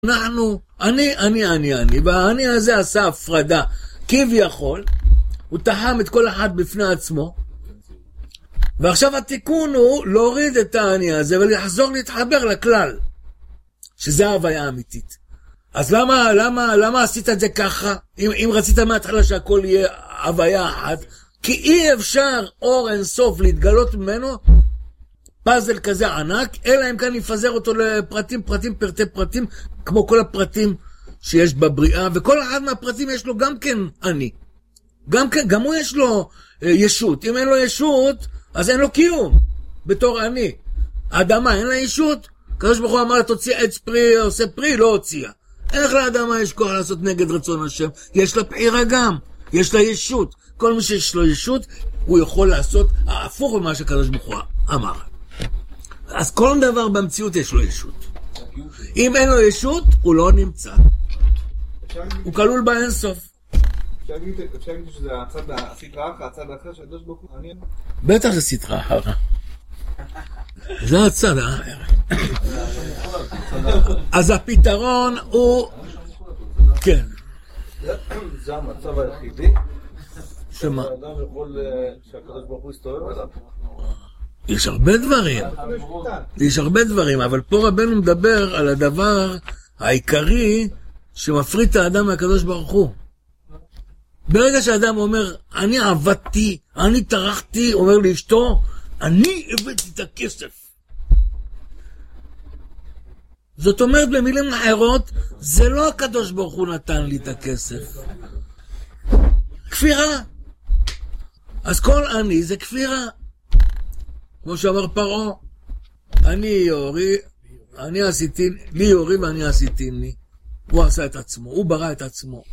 אני, והאני הזה עשה הפרדה, כביכול, הוא תחם את כל אחד בפני עצמו, ועכשיו התיקון הוא להוריד את האני הזה, ולחזור להתחבר לכלל, שזה ההוויה האמיתית. אז למה עשית את זה ככה? אם רצית מההתחלה שהכל יהיה הוויה אחת, כי אי אפשר אור אינסוף להתגלות ממנו, פאזל כזה ענק, אלא אם כאן יפזר אותו לפרטים, פרטי פרטים, כמו כל הפרטים שיש בבריאה, וכל אחד מהפרטים יש לו גם כן אני. גם הוא יש לו ישות. אם אין לו ישות, אז אין לו קיום, בתור אני. האדמה אין לה ישות, הקדוש ברוך הוא אמר, תוציא עץ פרי, עושה פרי, לא הוציאה. איך לאדמה יש כוח לעשות נגד רצון השם? יש לה בחירה גם, יש לה ישות. כל מי שיש לו ישות, הוא יכול לעשות ההפוך ממה שהקדוש ברוך הוא אמר. אז כל דבר במציאות יש לו ישות. אם אין לו ישות, הוא לא נמצא. הוא כלול באינסוף. אפשר להגיד שזה הסטרה אחת, הצד האחר של הקדוש ברוך הוא? בטח זה סטרה אחרת. זה הצד האחר. אז הפתרון הוא... כן. זה המצב היחידי? שמה? שהאדם יכול... שהקדוש ברוך הוא יסתובב עליו? יש הרבה דברים, אבל פה רבנו מדבר על הדבר העיקרי שמפריד את האדם מהקדוש ברוך הוא. ברגע שהאדם אומר, אני עבדתי, אני טרחתי, אומר לאשתו, אני הבאתי את הכסף. זאת אומרת, במילים אחרות, זה לא הקדוש ברוך הוא נתן לי את הכסף. כפירה. אז כל אני זה כפירה. כמו שאמר פרעה, אני עשיתי, לי יורי ואני עשיתיני. הוא עשה את עצמו, הוא ברא את עצמו.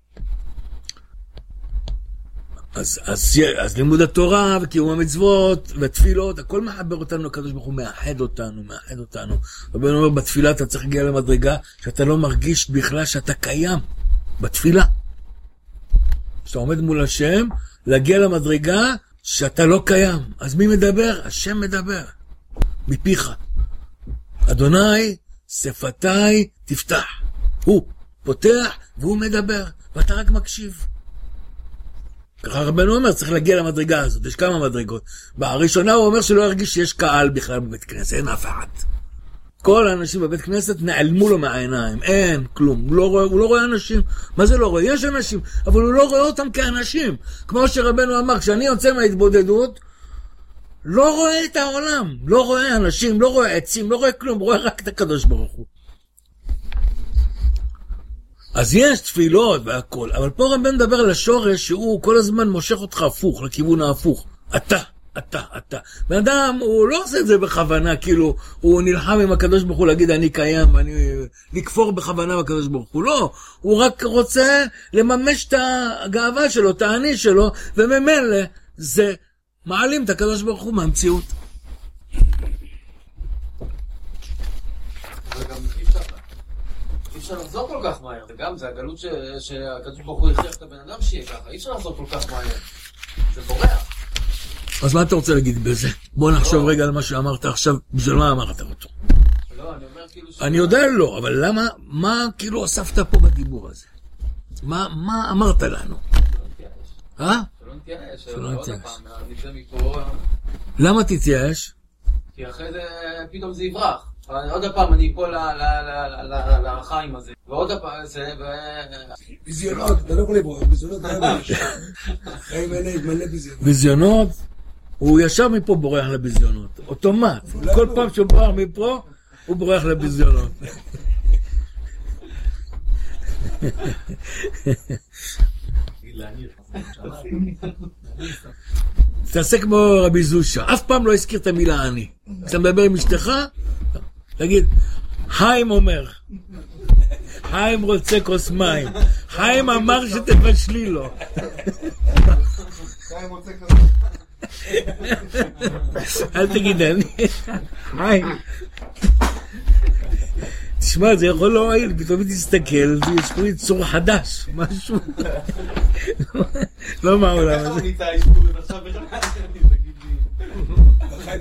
אז לימוד התורה וקיום המצוות ותפילות, הכל מחבר אותנו, הקדוש ברוך הוא מאחד אותנו. רבנו אומר, בתפילה אתה צריך להגיע למדרגה שאתה לא מרגיש בכלל שאתה קיים בתפילה. כשאתה עומד מול השם, להגיע למדרגה שאתה לא קיים. אז מי מדבר? השם מדבר. מפיך. אדוני, שפתי תפתח. הוא פותח והוא מדבר, ואתה רק מקשיב. ככה רבנו אומר, צריך להגיע למדרגה הזאת. יש כמה מדרגות. בראשונה הוא אומר שלא ירגיש שיש קהל בכלל בבית כנסת, אין אף אחד. כל האנשים בבית כנסת נעלמו לו מהעיניים, אין כלום, הוא לא רואה אנשים. מה זה לא רואה? יש אנשים, אבל הוא לא רואה אותם כאנשים. כמו שרבנו אמר, כשאני יוצא מההתבודדות, לא רואה את העולם, לא רואה אנשים, לא רואה עצים, לא רואה כלום, רואה רק את הקדוש ברוך הוא. אז יש תפילות והכל, אבל פה רבנו מדבר על השורש שהוא כל הזמן מושך אותך הפוך, לכיוון ההפוך. אתה. בן אדם הוא לא עושה את זה בכוונה, כאילו הוא נלחם עם הקדוש ברוך הוא להגיד אני קיים, אני לכפור בכוונה בקדוש ברוך הוא, לא, הוא רק רוצה לממש את הגאווה שלו, את האני שלו, וממילא זה מעלים את הקדוש ברוך הוא מהמציאות. אי אפשר לחזור כל כך מהר, וגם זה הגלות שהקדוש ברוך הוא הכריח את הבן אדם שיהיה ככה, אי אפשר לחזור כל כך מהר, זה בורח. אז מה אתה רוצה להגיד בזה? בוא נחשוב רגע על מה שאמרת עכשיו, בשביל מה אמרת אותו? לא, אני אומר כאילו אני יודע לא, אבל למה, מה כאילו הוספת פה בדיבור הזה? מה אמרת לנו? שלא נתייאש, עוד הפעם, נצא מפה... למה תתייאש? כי אחרי זה פתאום זה יברח. עוד הפעם אני אפול לחיים הזה, ועוד הפעם זה... ביזיונות, אתה לא יכול לברוח, ביזיונות חיים אלה, מלא ביזיונות. ביזיונות? הוא ישר מפה בורח לביזיונות, אוטומט. כל פעם שהוא בורח מפה, הוא בורח לביזיונות. תעשה כמו רבי זושה, אף פעם לא הזכיר את המילה אני. כשאתה מדבר עם אשתך, תגיד, חיים אומר, חיים רוצה כוס מים, חיים אמר שתבשלי לו. חיים רוצה כוס. אל תגיד אני, חיים. תשמע, זה יכול לא רעיל, פתאום תסתכל, יש פה יצור חדש, משהו. לא מהעולם הזה.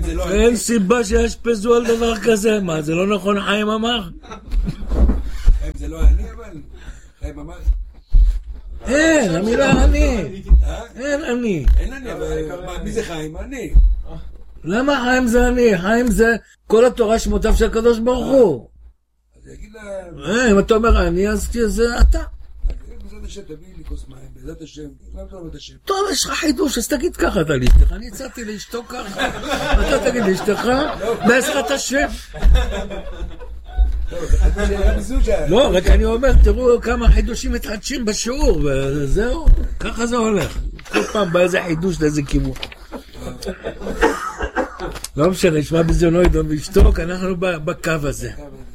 אין סיבה שישפזו על דבר כזה, מה, זה לא נכון חיים אמר? זה לא אני, אבל... חיים אמר... אין, המילה אני. אין אני. אין אני, אבל מי זה חיים? אני. למה חיים זה אני? חיים זה כל התורה שמותיו של הקדוש ברוך הוא. אז יגיד לה... אם אתה אומר אני, אז זה אתה. בעזרת השם תביא לי כוס מים, בעזרת השם, למה אתה לא בעזרת השם? טוב, יש לך חידוש, אז תגיד ככה אתה לאשתך. אני הצעתי לאשתו ככה. אתה תגיד לאשתך, בעזרת השם. לא, רק אני אומר, תראו כמה חידושים מתחדשים בשיעור, וזהו, ככה זה הולך. כל פעם בא איזה חידוש לאיזה כיוון. לא משנה, נשמע ביזיונוידון וישתוק, אנחנו בקו הזה.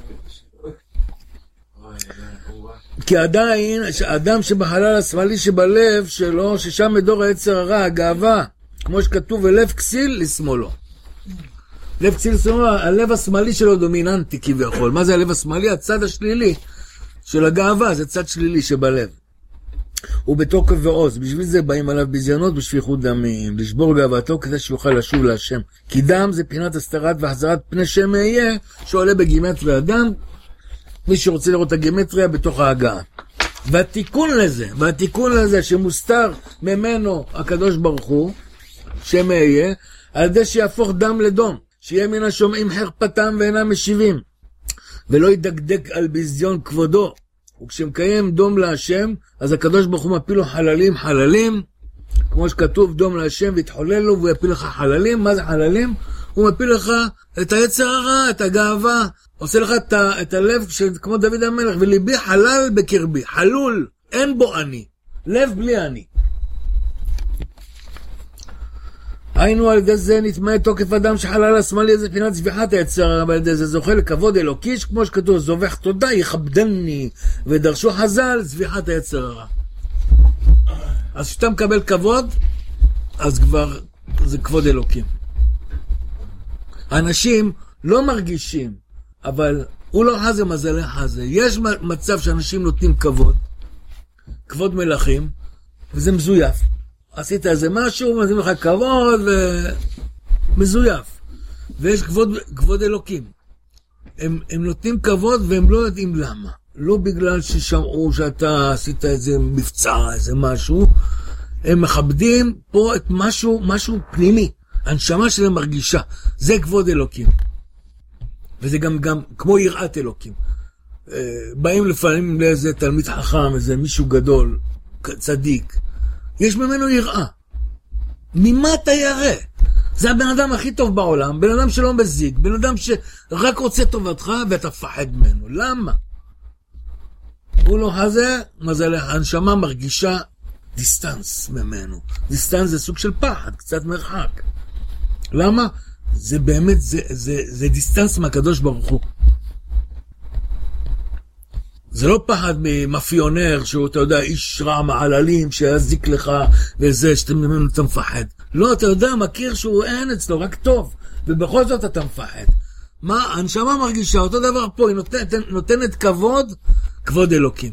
כי עדיין, אדם שבחלל השמאלי שבלב שלו, ששם מדור היצר הרע, הגאווה, כמו שכתוב, ולב כסיל לשמאלו. לב כסיל לשמאלו, הלב השמאלי שלו דומיננטי כביכול. מה זה הלב השמאלי? הצד השלילי של הגאווה, זה צד שלילי שבלב. הוא בתוקף ועוז, בשביל זה באים עליו ביזיונות בשפיכות דמים, לשבור גאוותו כדי שיוכל לשוב להשם. כי דם זה פינת הסתרת והחזרת פני שם יהיה, שעולה בגימטריה אדם, מי שרוצה לראות את הגימטריה בתוך ההגעה. והתיקון לזה שמוסתר ממנו הקדוש ברוך הוא, שם יהיה, על ידי שיהפוך דם לדום, שיהיה מן השומעים חרפתם ואינם משיבים, ולא ידקדק על ביזיון כבודו. וכשמקיים דום להשם, אז הקדוש ברוך הוא מפיל לו חללים, כמו שכתוב דום להשם והתחולל לו והוא יפיל לך חללים. מה זה חללים? הוא מפיל לך את היצר הרע, את הגאווה, עושה לך את הלב כמו דוד המלך, וליבי חלל בקרבי, חלול, אין בו אני, לב בלי אני. היינו על ידי זה נטמא תוקף אדם שחלל השמאלי איזה פינת זביחת היצר הרע, ועל ידי זה זוכה לכבוד אלוקי, כמו שכתוב זובח תודה יכבדני, ודרשו חז"ל זביחת היצר הרע. אז כשאתה מקבל כבוד, אז כבר זה כבוד אלוקים. האנשים לא מרגישים, אבל הוא לא חזה מזלה חזה. יש מצב שאנשים נותנים כבוד מלכים, וזה מזויף. עשית איזה משהו, נותנים לך כבוד, ומזויף. ויש כבוד אלוקים. הם נותנים כבוד והם לא יודעים למה. לא בגלל ששמעו שאתה עשית איזה מבצע, איזה משהו. הם מכבדים פה את משהו פנימי. הנשמה שלהם מרגישה. זה כבוד אלוקים. וזה גם כמו יראת אלוקים. באים לפעמים לאיזה תלמיד חכם, איזה מישהו גדול, צדיק. יש ממנו יראה. ממה אתה ירא? זה הבן אדם הכי טוב בעולם, בן אדם שלא מזיק, בן אדם שרק רוצה טובתך ואתה פחד ממנו. למה? הוא לא חזה, מזל, הנשמה מרגישה דיסטנס ממנו. דיסטנס זה סוג של פחד, קצת מרחק. למה? זה באמת, זה דיסטנס מהקדוש ברוך הוא. זה לא פחד ממאפיונר שהוא, אתה יודע, איש רע מעללים שיזיק לך וזה שאתה ממנו אתה מפחד. לא, אתה יודע, מכיר שהוא אין אצלו, רק טוב, ובכל זאת אתה מפחד. מה? הנשמה מרגישה, אותו דבר פה, היא נותנת כבוד אלוקים.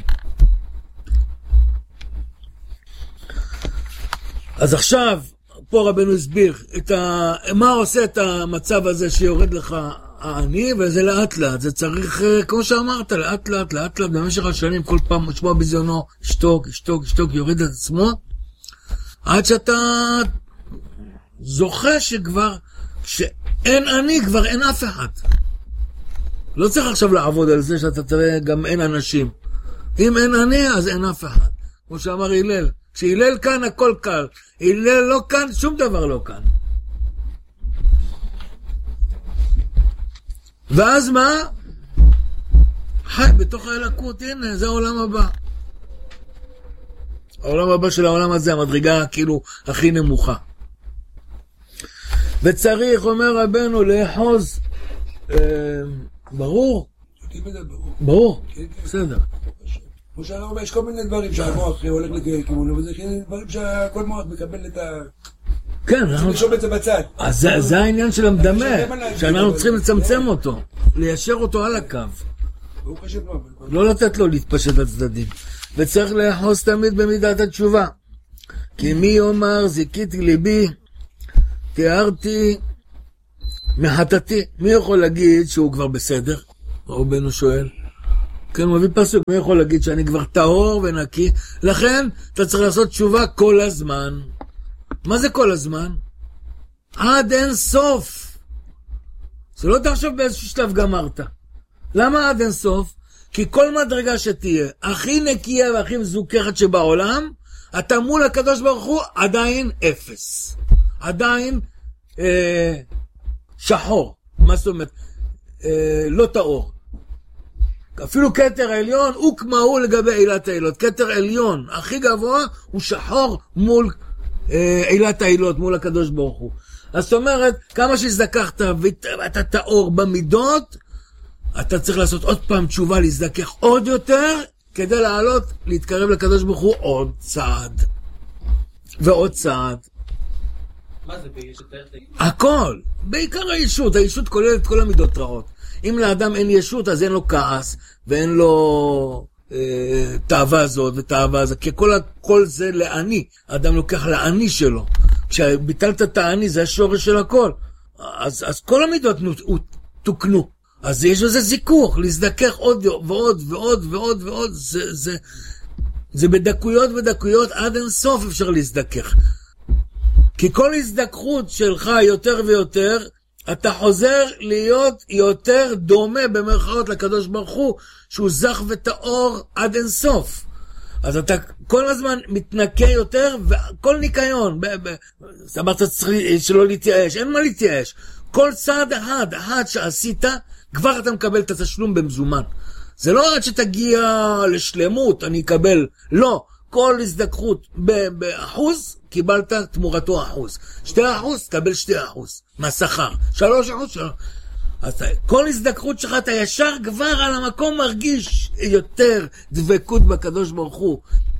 אז עכשיו, פה רבנו הסביר מה עושה את המצב הזה שיורד לך העני, וזה לאט לאט, זה צריך, כמו שאמרת, לאט לאט, במשך השנים, כל פעם משמוע בזיונו, שתוק, יורד את עצמו, עד שאתה זוכה שכבר, שאין אני, כבר אין אף אחד. לא צריך עכשיו לעבוד על זה שאתה תראה גם אין אנשים. אם אין אני, אז אין אף אחד. כמו שאמר הלל, כשהלל כאן הכל קל, הלל לא כאן, שום דבר לא כאן. ואז מה? חי בתוך האלקות, הנה, זה העולם הבא. העולם הבא של העולם הזה, המדרגה כאילו הכי נמוכה. וצריך, אומר רבנו, לאחוז, ברור? ברור, בסדר. כמו שאמר, יש כל מיני דברים שהמוח הולך לכיוון, וזה דברים שהכל מוח מקבל את ה... כן, אנחנו... נשום את זה בצד. אז זה העניין של המדמה, שאנחנו צריכים לצמצם אותו, ליישר אותו על הקו. לא לתת לו להתפשט לצדדים. וצריך לאחוז תמיד במידת התשובה. כי מי יאמר, זיקיתי ליבי, תיארתי מחטאתי. מי יכול להגיד שהוא כבר בסדר? רבנו שואל. כן, הוא מביא פסוק, מי יכול להגיד שאני כבר טהור ונקי? לכן, אתה צריך לעשות תשובה כל הזמן. מה זה כל הזמן? עד אין סוף. זה לא תחשוב באיזשהו שלב גמרת. למה עד אין סוף? כי כל מדרגה שתהיה, הכי נקייה והכי מזוכחת שבעולם, אתה מול הקדוש ברוך הוא עדיין אפס. עדיין שחור. מה זאת אומרת? לא טהור. אפילו כתר העליון הוא כמהו לגבי עילת העילות. כתר עליון הכי גבוה הוא שחור מול עילת העילות, מול הקדוש ברוך הוא. אז זאת אומרת, כמה שהזדכחת ואתה טהור במידות, אתה צריך לעשות עוד פעם תשובה, להזדכח עוד יותר, כדי לעלות, להתקרב לקדוש ברוך הוא עוד צעד. ועוד צעד. מה זה בישות? הכל. בעיקר הישות. הישות כוללת את כל המידות רעות. אם לאדם אין ישות, אז אין לו כעס, ואין לו תאווה זאת ותאווה הזאת. כי כל זה לעני. האדם לוקח לעני שלו. כשביטלת את העני, זה השורש של הכל. אז כל המידות תוקנו. אז יש לזה זיכוך, להזדכך עוד ועוד ועוד ועוד ועוד. זה בדקויות עד אין סוף אפשר להזדכך. כי כל הזדככות שלך יותר ויותר, אתה חוזר להיות יותר דומה במרכאות לקדוש ברוך הוא, שהוא זך וטהור עד אין סוף. אז אתה כל הזמן מתנקה יותר, וכל ניקיון, אמרת שלא להתייאש, אין מה להתייאש. כל צעד אחד שעשית, כבר אתה מקבל את התשלום במזומן. זה לא עד שתגיע לשלמות, אני אקבל, לא. כל הזדככות באחוז, קיבלת תמורתו אחוז. 2%, תקבל 2% מהשכר. 3%, 3%. אז כל הזדככות שלך, אתה ישר כבר על המקום מרגיש יותר דבקות בקדוש ברוך הוא.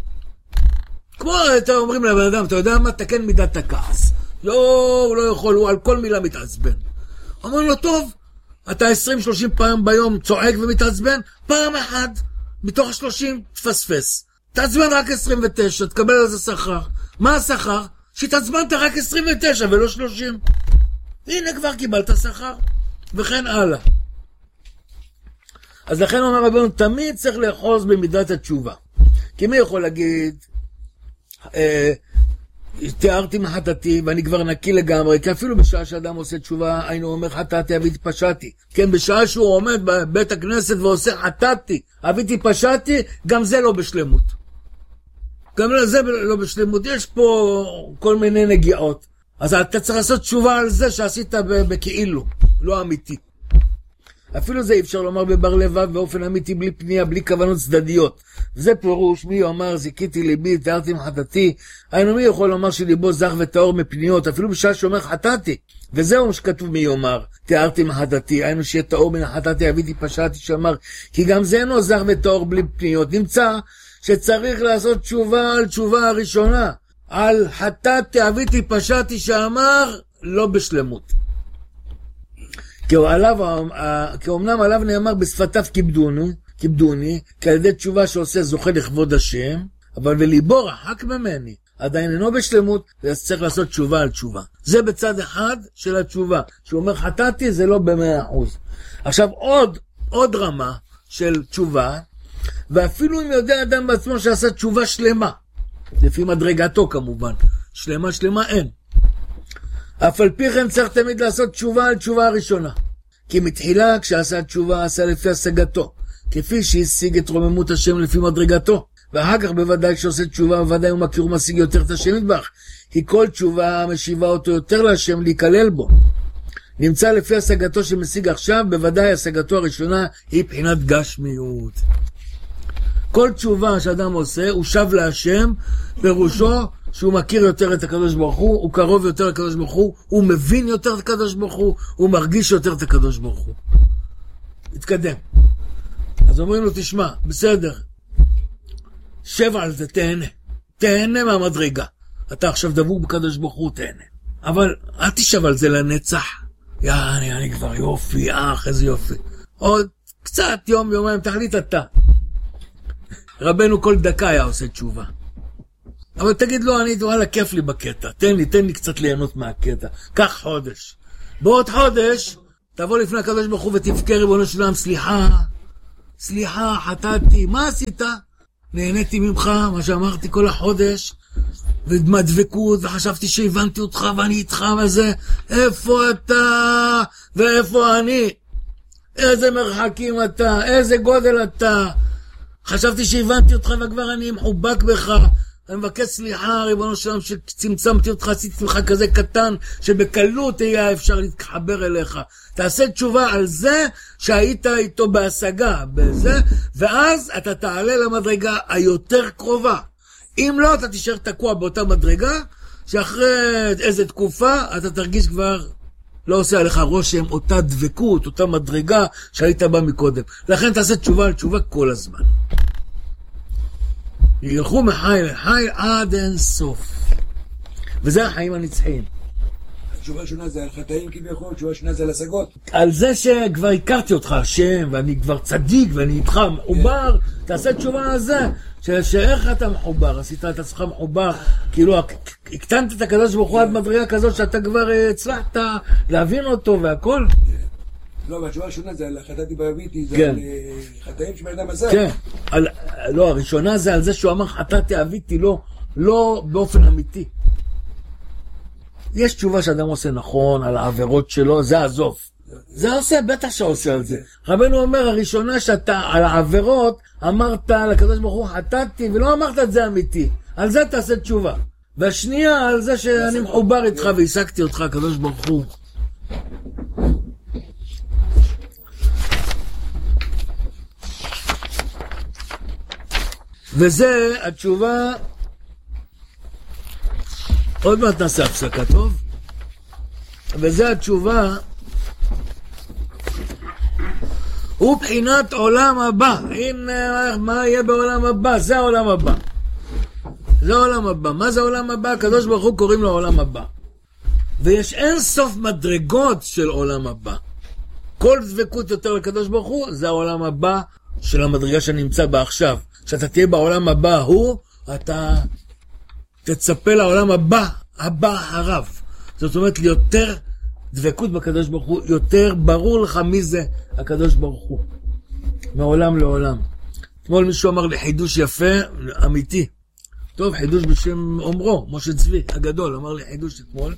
כמו אתה אומרים לבן אדם, אתה יודע מה? תקן מידת הכעס. לא, הוא לא יכול, הוא על כל מילה מתעצבן. אומרים לו, טוב, אתה 20-30 פעם ביום צועק ומתעצבן, פעם אחת, מתוך 30 תפספס. תעצבן רק 29, תקבל על זה שכר. מה השכר? שתעצבנת רק 29 ולא 30. הנה כבר קיבלת שכר. וכן הלאה. אז לכן אומר רבנו, תמיד צריך לאחוז במידת התשובה. כי מי יכול להגיד, תיארתי מחטאתי ואני כבר נקי לגמרי, כי אפילו בשעה שאדם עושה תשובה, היינו אומר חטאתי, אביתי פשעתי. כן, בשעה שהוא עומד בבית הכנסת ועושה חטאתי, אביתי פשעתי, גם זה לא בשלמות. גם זה לא בשלמות. יש פה כל מיני נגיעות. אז אתה צריך לעשות תשובה על זה שעשית בכאילו, לא אמיתי. אפילו זה אפשר לומר בבר לבב באופן אמיתי, בלי פנייה, בלי כוונות צדדיות. וזה פירוש, מי אומר, זיכיתי ליבי, תיארתי מחטאתי. היינו מי יכול לומר שליבו זך וטהור מפניות, אפילו בשעה שאומר חטאתי. וזהו מה שכתוב מי אומר, תיארתי מחטאתי. היינו שיהיה טהור מן החטאתי, אביתי פשעתי, שאמר, כי גם זה אינו זך וטהור בלי פניות. נמצא שצריך לעשות תשובה על תשובה הראשונה. על חטאתי, אביתי פשעתי, שאמר, לא בשלמות. כי אומנם עליו נאמר בשפתיו כיבדוני, כי על ידי תשובה שעושה זוכה לכבוד השם, אבל וליבו רחק ממני, עדיין אינו בשלמות, אז צריך לעשות תשובה על תשובה. זה בצד אחד של התשובה, שהוא אומר חטאתי זה לא ב100%. עכשיו עוד רמה של תשובה, ואפילו אם יודע אדם בעצמו שעשה תשובה שלמה, לפי מדרגתו כמובן, שלמה אין. אף על פי כן צריך תמיד לעשות תשובה על תשובה הראשונה. כי מתחילה כשעשה תשובה עשה לפי השגתו, כפי שהשיג את רוממות השם לפי מדרגתו. ואחר כך בוודאי כשעושה תשובה, בוודאי הוא מכיר ומשיג יותר את השם יתברך. כי כל תשובה משיבה אותו יותר להשם להיכלל בו. נמצא לפי השגתו שמשיג עכשיו, בוודאי השגתו הראשונה היא בחינת גשמיות. כל תשובה שאדם עושה, הוא שב להשם, פירושו שהוא מכיר יותר את הקדוש ברוך הוא קרוב יותר לקדוש ברוך הוא מבין יותר את הקדוש ברוך הוא מרגיש יותר את הקדוש ברוך הוא. התקדם. אז אומרים לו, תשמע, בסדר, שב על זה, תהנה מהמדרגה. אתה עכשיו דבוק בקדוש ברוך הוא, תהנה. אבל אל תשב על זה לנצח. אני כבר יופי, איזה יופי. עוד קצת יומיים, תחליט אתה. רבנו כל דקה היה עושה תשובה. אבל תגיד לו, וואלה, כיף לי בקטע. תן לי קצת ליהנות מהקטע. קח חודש. בעוד חודש, תבוא לפני הקדוש ברוך הוא ותבכה ריבונו של עולם, סליחה. סליחה, חטאתי, מה עשית? נהניתי ממך, מה שאמרתי כל החודש, ומדבקות, וחשבתי שהבנתי אותך ואני איתך וזה, איפה אתה ואיפה אני? איזה מרחקים אתה, איזה גודל אתה? חשבתי שהבנתי אותך וכבר אני מחובק בך. אני מבקש סליחה, ריבונו שלום, שצמצמתי אותך, עשיתי ממך כזה קטן, שבקלות יהיה אפשר להתחבר אליך. תעשה תשובה על זה שהיית איתו בהשגה, בזה, ואז אתה תעלה למדרגה היותר קרובה. אם לא, אתה תישאר תקוע באותה מדרגה, שאחרי איזה תקופה, אתה תרגיש כבר, לא עושה עליך רושם, אותה דבקות, אותה מדרגה שהיית בה מקודם. לכן תעשה תשובה על תשובה כל הזמן. ילכו מחי לחי עד אין סוף. וזה החיים הנצחיים. התשובה השונה זה על חטאים כביכול, התשובה השונה זה על השגות. על זה שכבר הכרתי אותך השם, ואני כבר צדיק, ואני איתך מחובר, תעשה תשובה על זה, שאיך אתה מחובר, עשית את עצמך מחובר, כאילו הקטנת את הקדוש ברוך הוא עד מדרגה כזאת, שאתה כבר הצלחת להבין אותו והכל. לא, והתשובה השונה זה על חטאתי והביתי, זה כן. על חטאים שבן אדם עשה. כן, לא, הראשונה זה על זה שהוא אמר חטאתי הביתי, לא באופן אמיתי. יש תשובה שאדם עושה נכון על העבירות שלו, זה עזוב. זה עושה, בטח שעושה על זה. רבנו אומר, הראשונה שאתה על העבירות, אמרת לקדוש ברוך הוא חטאתי, ולא אמרת את זה אמיתי. על זה תעשה תשובה. והשנייה על זה שאני מחובר איתך והשגתי אותך, הקדוש ברוך הוא. וזה התשובה. עוד מעט נעשה הפסקה, טוב? וזה התשובה. הוא בחינת עולם הבא. הנה מה יהיה בעולם הבא, זה העולם הבא. זה העולם הבא. מה זה העולם הבא? הקדוש ברוך הוא קוראים לו העולם הבא. ויש אין סוף מדרגות של עולם הבא. כל דבקות יותר לקדוש ברוך הוא, זה העולם הבא של המדרגה שנמצא בה עכשיו. כשאתה תהיה בעולם הבא הוא, אתה תצפה לעולם הבא הרב. זאת אומרת, יותר דבקות בקדוש ברוך הוא, יותר ברור לך מי זה הקדוש ברוך הוא. מעולם לעולם. אתמול מישהו אמר לי חידוש יפה, אמיתי. טוב, חידוש בשם אומרו, משה צבי הגדול, אמר לי חידוש אתמול.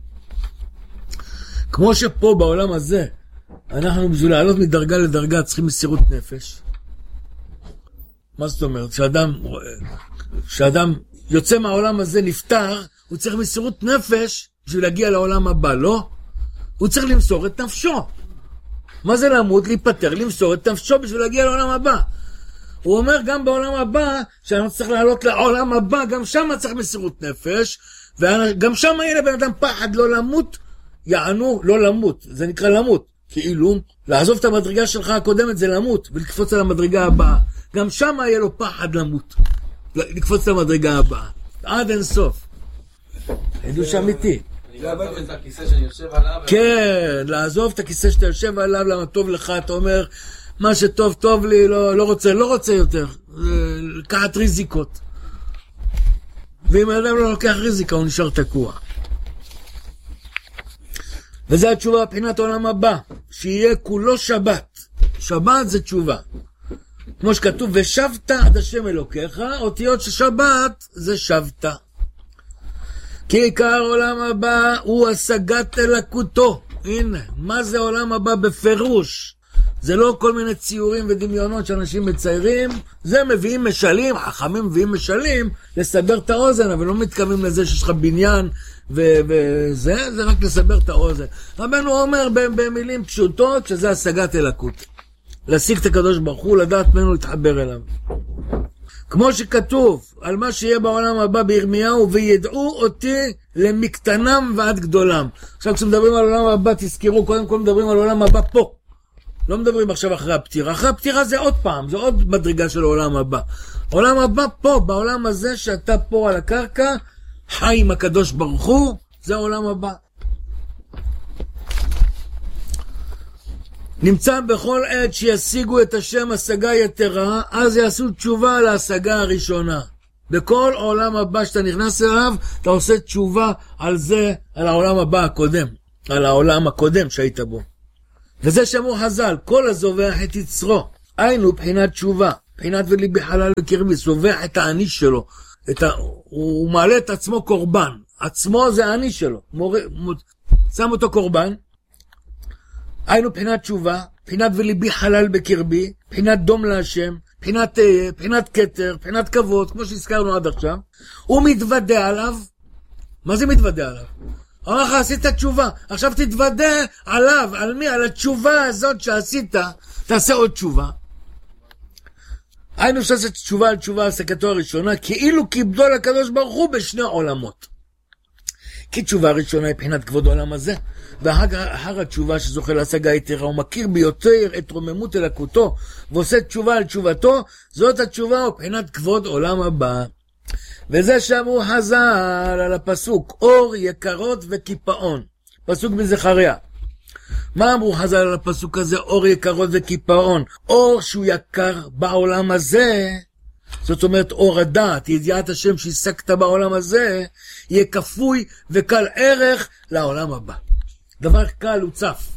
כמו שפה בעולם הזה, אנחנו בשביל לעלות מדרגה לדרגה צריכים מסירות נפש. מה זאת אומרת? שאדם יוצא מהעולם הזה נפטר, הוא צריך מסירות נפש בשביל להגיע לעולם הבא, לא? הוא צריך למסור את נפשו. מה זה למות? להיפטר, למסור את נפשו בשביל להגיע לעולם הבא. הוא אומר גם בעולם הבא, שאנחנו צריך לעלות לעולם הבא, גם שם צריך מסירות נפש, וגם שם יהיה לבן אדם פחד לא למות, יענו לא למות, זה נקרא למות. כאילו, לעזוב את המדרגה שלך הקודמת זה למות, ולקפוץ על המדרגה הבאה. גם שם יהיה לו פחד למות, לקפוץ על המדרגה הבאה. עד אין סוף. חידוש אמיתי. אני לעזוב את הכיסא שאני יושב עליו. כן, לעזוב את הכיסא שאתה יושב עליו, למה טוב לך, אתה אומר, מה שטוב טוב לי, לא רוצה יותר. לקחת ריזיקות. ואם האדם לא לוקח ריזיקה, הוא נשאר תקוע. וזה התשובה מבחינת העולם הבא, שיהיה כולו שבת. שבת זה תשובה. כמו שכתוב, ושבת עד השם אלוקיך, אותיות ששבת זה שבת. כי עיקר עולם הבא הוא השגת אלוקותו. הנה, מה זה עולם הבא בפירוש? זה לא כל מיני ציורים ודמיונות שאנשים מציירים, זה מביאים משלים, חכמים מביאים משלים לסבר את האוזן, אבל לא מתכוונים לזה שיש לך בניין וזה, זה רק לסבר את האוזן. רבנו אומר במילים פשוטות שזה השגת אלוקות. להשיג את הקדוש ברוך הוא, לדעת ממנו להתחבר אליו. כמו שכתוב על מה שיהיה בעולם הבא בירמיהו, וידעו אותי למקטנם ועד גדולם. עכשיו כשמדברים על העולם הבא, תזכרו, קודם כל מדברים על העולם הבא פה. לא מדברים עכשיו אחרי הפטירה. אחרי הפטירה זה עוד פעם, זה עוד מדרגה של העולם הבא. העולם הבא פה, בעולם הזה שאתה פה על הקרקע, חי עם הקדוש ברוך הוא, זה העולם הבא. נמצא בכל עת שישיגו את השם השגה יתרה, אז יעשו תשובה על ההשגה הראשונה. בכל עולם הבא שאתה נכנס אליו, אתה עושה תשובה על זה, על העולם הבא הקודם, על העולם הקודם שהיית בו. וזה שאמרו חז"ל, כל הזובח את יצרו, היינו בחינת תשובה, בחינת וליבי חלל בקרבי, סובח את האני שלו, הוא מעלה את עצמו קורבן, עצמו זה האני שלו, שם אותו קורבן, היינו בחינת תשובה, בחינת וליבי חלל בקרבי, בחינת דום להשם, בחינת כתר, בחינת כבוד, כמו שהזכרנו עד עכשיו, הוא מתוודע עליו. מה זה מתוודע עליו? אמר לך, עשית תשובה, עכשיו תתוודע עליו, על מי? על התשובה הזאת שעשית, תעשה עוד תשובה. היינו שעשת תשובה על תשובה השגתו הראשונה, כאילו כיבדו לקדוש ברוך הוא בשני עולמות. כי תשובה הראשונה היא בחינת כבוד העולם הזה, ואחר התשובה שזוכה להשגה יתרה, הוא מכיר ביותר את רוממות אלוקותו, ועושה תשובה על תשובתו, זאת התשובה הוא בחינת כבוד עולם הבא. וזה שאמרו חז"ל על הפסוק, אור יקרות וקיפאון, פסוק בזכריה. מה אמרו חז"ל על הפסוק הזה, אור יקרות וקיפאון? אור שהוא יקר בעולם הזה, זאת אומרת אור הדעת, ידיעת השם שהשגת בעולם הזה, יהיה כפוי וקל ערך לעולם הבא. דבר קל הוא צף,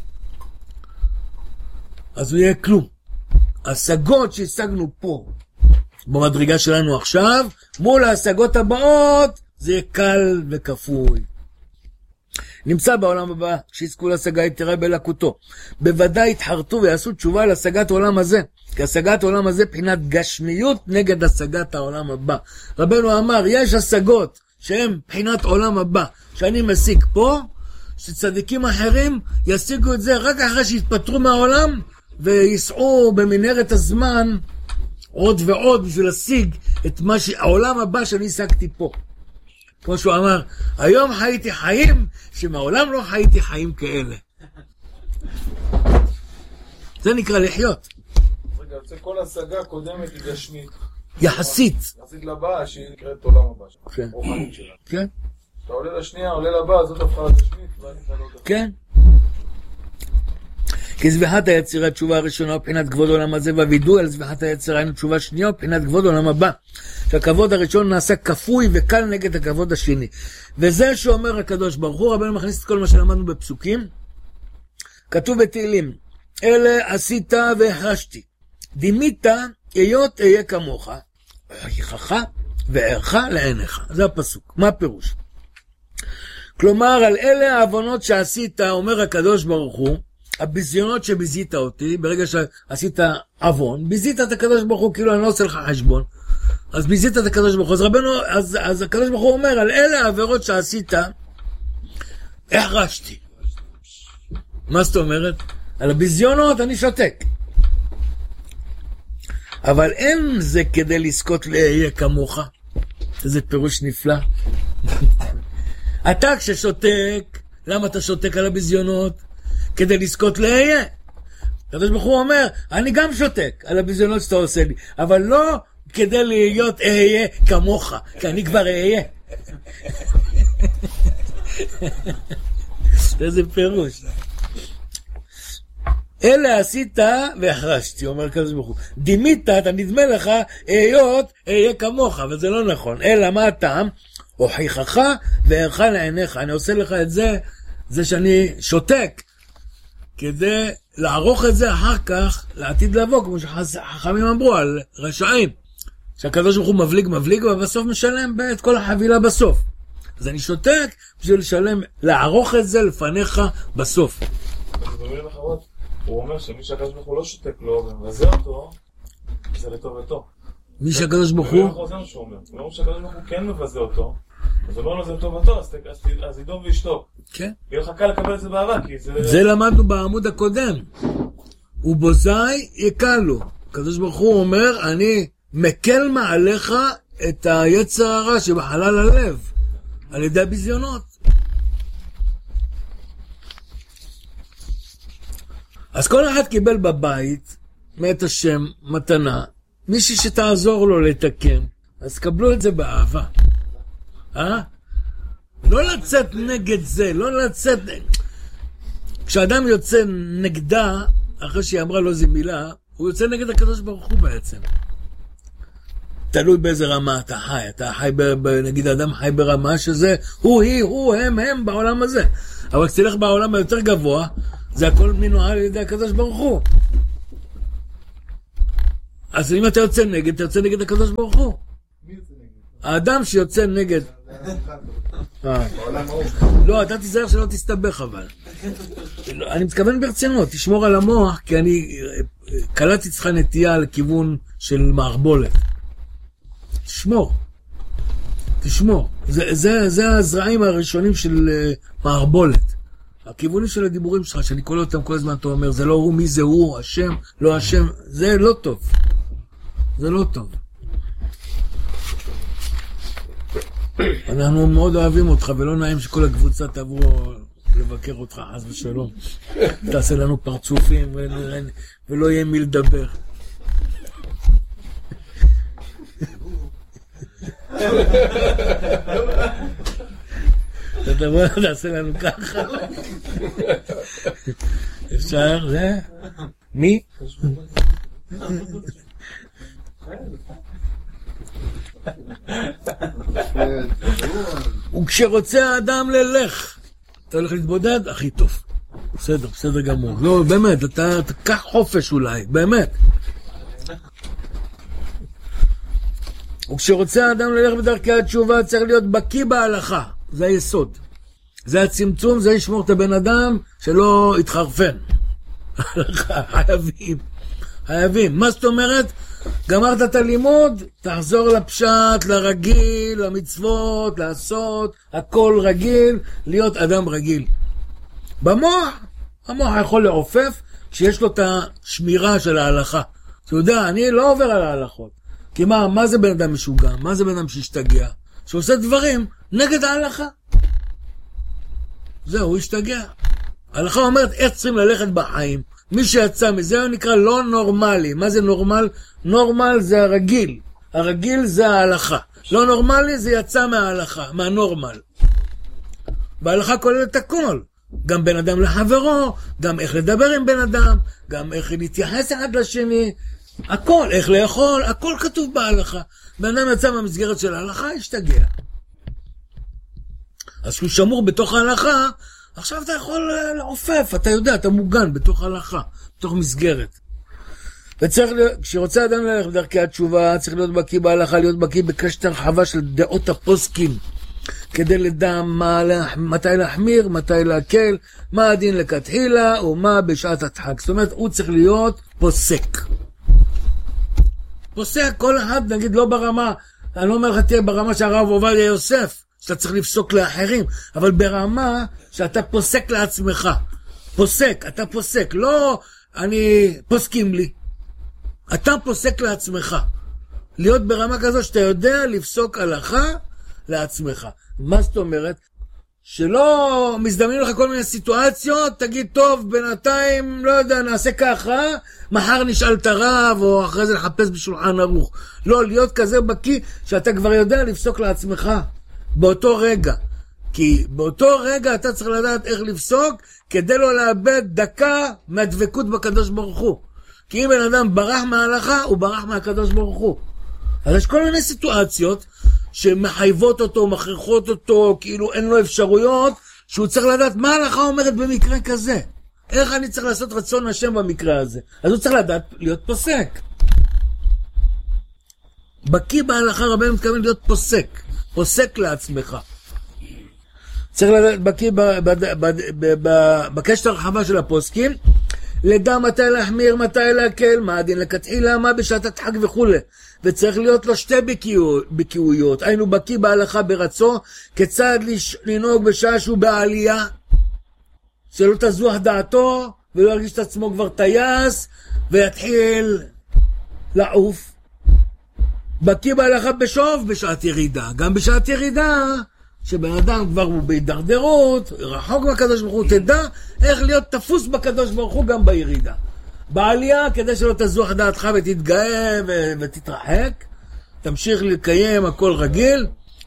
אז הוא יהיה כלום. השגות שהשגנו פה במדרגה שלנו עכשיו, מול ההשגות הבאות, זה יהיה קל וכפוי. נמצא בעולם הבא, שיזכו להשגה יתרה באלוקותו. בוודאי יתחרטו ויעשו תשובה להשגת העולם הזה. כי השגת העולם הזה בחינת גשמיות נגד השגת העולם הבא. רבנו אמר, יש השגות שהן בחינת עולם הבא, שאני משיג פה, שצדיקים אחרים ישיגו את זה רק אחרי שיתפטרו מהעולם, ויסעו במנהרת הזמן עוד ועוד בשביל להשיג את העולם הבא שאני השגתי פה. כמו שהוא אמר, היום חייתי חיים שמעולם לא חייתי חיים כאלה. זה נקרא לחיות. רגע, זה כל השגה קודמת היא גשמית. יחסית. יחסית לבאה שהיא נקראת עולם הבא. כן. רוחנית שלה. כן. אתה עולה לשנייה, עולה לבאה, זאת הפכה לגשמית. כן. כי זביחת היצירה תשובה הראשונה ובחינת כבוד עולם הזה, והווידוי על זביחת היצירה היינו תשובה שנייה ובחינת כבוד עולם הבא, שהכבוד הראשון נעשה כפוי וקל נגד הכבוד השני. וזה שאומר הקדוש ברוך הוא, רבנו מכניס את כל מה שלמדנו בפסוקים, כתוב בתהילים, אלה עשית והחרשתי, דימית היות אהיה כמוך, הוכיחך וערך לעיניך. זה הפסוק. מה הפירוש? כלומר, על אלה העוונות שעשית, אומר הקדוש ברוך הוא, הביזיונות שביזית אותי, ברגע שעשית עוון, ביזית את הקדוש ברוך הוא, כאילו אני לא עושה לך חשבון, אז ביזית את הקדוש ברוך הוא, אז רבנו, אז הקדוש ברוך הוא אומר, על אלה העבירות שעשית, החרשתי. מה זאת אומרת? על הביזיונות אני שותק. אבל אין זה כדי לזכות לאהיה כמוך. זה פירוש נפלא. אתה כששותק, למה אתה שותק על הביזיונות? כדי לזכות לאהיה. הקדוש ברוך הוא אומר, אני גם שותק על הביזיונות שאתה עושה לי, אבל לא כדי להיות אהיה כמוך, כי אני כבר אהיה. איזה פירוש. אלה עשית והחרשתי, אומר הקדוש ברוך הוא. דימית, אתה נדמה לך, היות אהיה כמוך, אבל זה לא נכון. אלא מה הטעם? הוכיחך וערך לעיניך. אני עושה לך את זה, זה שאני שותק, כדי לערוך את זה אחר כך, לעתיד לבוא, כמו שחכמים אמרו על רשעים, שהקדוש ברוך הוא מבליג, ובסוף משלם את כל החבילה בסוף. אז אני שותק בשביל לשלם, לערוך את זה לפניך בסוף. במילים אחרות, הוא אומר שמי שהקדוש ברוך הוא לא שותק לו ומבזה אותו, זה לטובתו. מי שהקדוש ברוך הוא? זה מה שהוא אומר. הוא אומר שהקדוש ברוך הוא כן מבזה אותו, אז הוא אומר לו זה לטובתו, אז ידום וישתוק. כן. יהיה לך קל לקבל את זה באהבה, כי זה... זה למדנו בעמוד הקודם. ובוזי יקלו. הקדוש ברוך הוא אומר, אני מקל מעליך את היצר הרע שבחלל הלב, על ידי הביזיונות. אז כל אחד קיבל בבית, מאת השם, מתנה, מישהי שתעזור לו לתקן, אז קבלו את זה באהבה. לא לצאת נגד זה, לא לצאת... כשאדם יוצא נגדה, אחרי שהיא אמרה לו זו מילה, הוא יוצא נגד הקדוש ברוך הוא בעצם. תלוי באיזה רמה אתה חי. אתה חי, נגיד אדם חי ברמה שזה הוא, היא, הוא, הם בעולם הזה. אבל כשתלך בעולם היותר גבוה, זה הכל מנוהל על ידי הקדוש ברוך הוא. אז אם אתה יוצא נגד, אתה יוצא נגד הקדוש ברוך הוא. מי יוצא נגד? האדם שיוצא נגד. בעולם ההוא. לא, אתה תיזהר שלא תסתבך אבל. אני מתכוון ברצינות, תשמור על המוח, כי אני קלטתי אצלך נטייה לכיוון של מערבולת. תשמור. זה הזרעים הראשונים של מערבולת. הכיוונים של הדיבורים שלך, שאני קורא אותם כל הזמן, אתה אומר, זה לא הוא, מי זה הוא, השם, לא השם, זה לא טוב. זה לא טוב. אנחנו מאוד אוהבים אותך, ולא נעים שכל הקבוצה תעברו לבקר אותך, חס ושלום. תעשה לנו פרצופים, ולא יהיה מי לדבר. אתה תבוא, תעשה לנו ככה. אפשר, זה? מי? וכשרוצה האדם ללך, אתה הולך להתבודד, הכי טוב. בסדר גמור. לא, באמת, אתה קח חופש אולי, באמת. וכשרוצה האדם ללך בדרכי התשובה, צריך להיות בקיא בהלכה. זה היסוד. זה הצמצום, זה ישמור את הבן אדם שלא יתחרפן. חייבים. מה זאת אומרת? גמרת את הלימוד, תחזור לפשט, לרגיל, למצוות, לעשות, הכל רגיל, להיות אדם רגיל. המוח יכול לעופף כשיש לו את השמירה של ההלכה. אתה יודע, אני לא עובר על ההלכות. כי מה זה בן אדם משוגע? מה זה בן אדם שהשתגע? שעושה דברים נגד ההלכה. זהו, הוא השתגע. ההלכה אומרת איך צריכים ללכת בחיים. מי שיצא מזה נקרא לא נורמלי. מה זה נורמל? נורמל זה הרגיל. הרגיל זה ההלכה. לא נורמלי זה יצא מההלכה, מהנורמל. בהלכה כוללת הכל. גם בן אדם לחברו, גם איך לדבר עם בן אדם, גם איך להתייחס אחד לשני. הכל, איך לאכול, הכל כתוב בהלכה. בן אדם יצא מהמסגרת של ההלכה, השתגע. אז כשהוא שמור בתוך ההלכה, עכשיו אתה יכול לעופף, אתה יודע, אתה מוגן בתוך ההלכה, בתוך מסגרת. וצריך, כשרוצה אדם ללכת בדרכי התשובה, צריך להיות בקיא בהלכה, להיות בקיא בקשת הרחבה של דעות הפוסקים, כדי לדע מתי להחמיר, מתי להקל, מה הדין לכתחילה, ומה בשעת הדחק. זאת אומרת, הוא צריך להיות פוסק. פוסק, כל אחד, נגיד, לא ברמה, אני לא אומר לך, תהיה ברמה שהרב עובדיה יוסף, שאתה צריך לפסוק לאחרים, אבל ברמה שאתה פוסק לעצמך. פוסק, אתה פוסק, לא אני פוסקים לי. אתה פוסק לעצמך. להיות ברמה כזו שאתה יודע לפסוק הלכה לעצמך. מה זאת אומרת? שלא מזדמנים לך כל מיני סיטואציות, תגיד טוב, בינתיים, לא יודע, נעשה ככה, מחר נשאל את הרב, או אחרי זה לחפש בשולחן ערוך. לא, להיות כזה בקיא, שאתה כבר יודע לפסוק לעצמך, באותו רגע. כי באותו רגע אתה צריך לדעת איך לפסוק, כדי לא לאבד דקה מהדבקות בקדוש ברוך הוא. כי אם בן אדם ברח מההלכה, הוא ברח מהקדוש ברוך הוא. אז יש כל מיני סיטואציות, שמחייבות אותו, מכריחות אותו, כאילו אין לו אפשרויות, שהוא צריך לדעת מה ההלכה אומרת במקרה כזה. איך אני צריך לעשות רצון השם במקרה הזה. אז הוא צריך לדעת להיות פוסק. בקיא בהלכה רבנו מתכוון להיות פוסק. פוסק לעצמך. צריך לדעת בקיא בקשת הרחבה של הפוסקים, לדע מתי להחמיר, מתי להקל, מה הדין לכתחילה, מה בשעת הדחק וכו'. וצריך להיות לו שתי בקיאויות. היינו בקיא בהלכה ברצו, כיצד לנהוג בשעה שהוא בעלייה, שלא תזוח דעתו, ולא ירגיש את עצמו כבר טייס, ויתחיל לעוף. בקיא בהלכה בשוב, בשעת ירידה. גם בשעת ירידה, שבן אדם כבר הוא בהידרדרות, רחוק מהקדוש ברוך הוא, תדע איך להיות תפוס בקדוש ברוך הוא גם בירידה. בעלייה, כדי שלא תזוח דעתך ותתגאה ותתרחק, תמשיך לקיים הכל רגיל,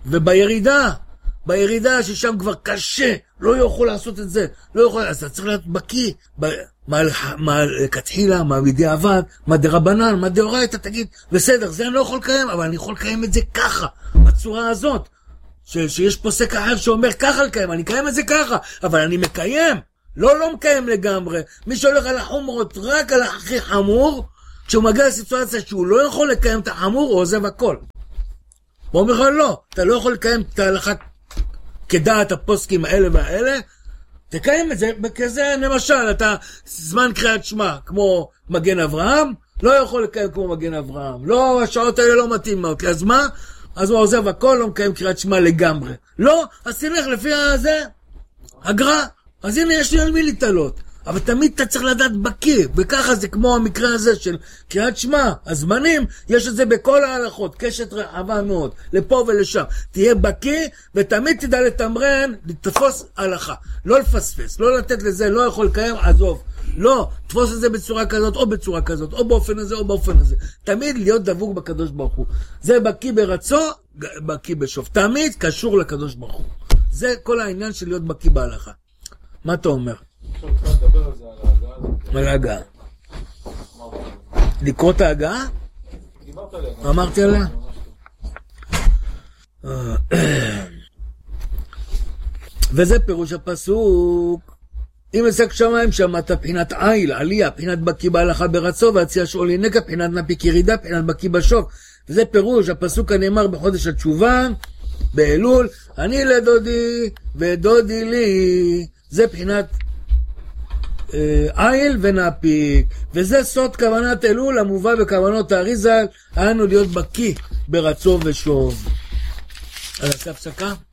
ובירידה ששם כבר קשה, לא יכול לעשות את זה, אז אתה צריך להיות בקיא, מה לכתחילה, מה בדיעבד, מה דרבנן, מה דאורייתא, תגיד, בסדר, זה אני לא יכול לקיים, אבל אני יכול לקיים את זה ככה, בצורה הזאת, שיש פוסק אחר שאומר ככה לקיים, אני אקיים את זה ככה, אבל אני מקיים, לא מקיים לגמרי. מי שהולך על החומרות רק על הכי חמור, כשהוא מגיע לסיטואציה שהוא לא יכול לקיים את החמור, הוא עוזב הכל. הוא אומר לך, לא, אתה לא יכול לקיים את ההלכה כדעת הפוסקים האלה והאלה, תקיים את זה כזה, למשל, אתה זמן קריאת שמע, כמו מגן אברהם, לא יכול לקיים כמו מגן אברהם. לא, השעות האלה לא מתאימות. אז מה? אז הוא עוזב הכל, לא מקיים קריאת שמע לגמרי. לא, אז תלך לפי זה, הגר"א. אז הנה, יש לי על מי להתעלות. אבל תמיד אתה צריך לדעת בקיא, וככה זה כמו המקרה הזה של קריאת שמע, הזמנים, יש את זה בכל ההלכות, קשת רחבה מאוד, לפה ולשם. תהיה בקיא, ותמיד תדע לתמרן, לתפוס הלכה. לא לפספס, לא לתת לזה, לא יכול לקיים, עזוב. לא, תפוס את זה בצורה כזאת, או בצורה כזאת, או באופן הזה, או באופן הזה. תמיד להיות דבוק בקדוש ברוך הוא. זה בקיא ברצו, בקיא בשוף. תמיד קשור לקדוש ברוך הוא. זה כל העניין של להיות בקיא בהלכה. מה אתה אומר? עכשיו התחלת לדבר על זה, על ההגעה. על ההגעה. לקרוא את ההגעה? דיברת עליה. אמרתי עליה? וזה פירוש הפסוק. אם עסק שמיים שמעת בחינת עיל, עלייה, בחינת בקיא בהלכה ברצו, והציע שאול ינקה, בחינת נפיק ירידה, בחינת בקיא בשוף. וזה פירוש הפסוק הנאמר בחודש התשובה, באלול, אני לדודי ודודי לי. זה בחינת עיל ונפיק. וזה סוד כוונת אלול המובא בכוונות האריז"ל, אנו להיות בקיא ברצו ושוב. אז נעשה הפסקה?